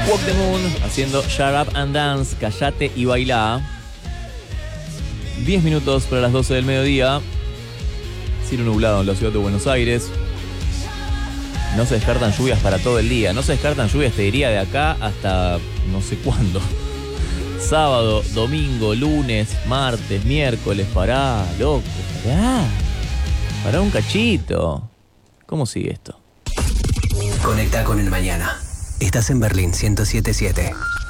Walk the Moon haciendo Shut Up and Dance, callate y bailá. 10 minutos para las 12 del mediodía. Cielo nublado en la ciudad de Buenos Aires. No se descartan lluvias para todo el día. No se descartan lluvias, te diría, de acá hasta no sé cuándo. Sábado, domingo, lunes, martes, miércoles. Pará, loco, pará. Pará un cachito. ¿Cómo sigue esto? Conecta con el mañana. Estás en Berlín 107.7.